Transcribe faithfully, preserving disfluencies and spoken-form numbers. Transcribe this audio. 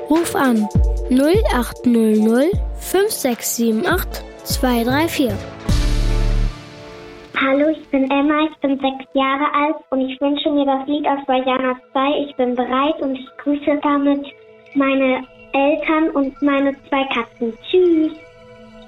Ruf an null acht null null fünf sechs sieben acht zwei drei vier. Hallo, ich bin Emma, ich bin sechs Jahre alt und ich wünsche mir das Lied aus Vajana zwei. Ich bin bereit und ich grüße damit meine Eltern und meine zwei Katzen. Tschüss.